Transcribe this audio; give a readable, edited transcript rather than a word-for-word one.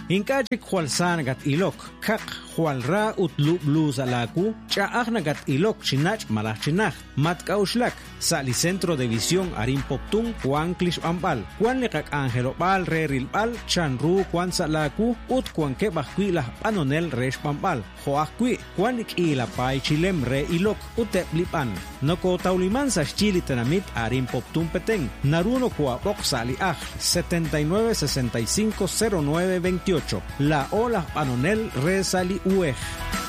Inkajik Jualsan gat ilok, kak Jualra utlu blues alaku, chaagna gat ilok chinach malachinach, matkauslak, sali centro de visión arin poptung, Juan Klish Ambal, Juan lekak Angelo Bal, Reril Bal, Chanru, Juan Salaku, ut Juan ke bakwi lah panonel resh Pambal, Joakwi, Juan ik pai chilem re ilok, utep lipan, noko tauliman sa chili tenamit arin poptung peteng, naruno kua ok sali 79 65 09 28, la ola panonel re sali uej.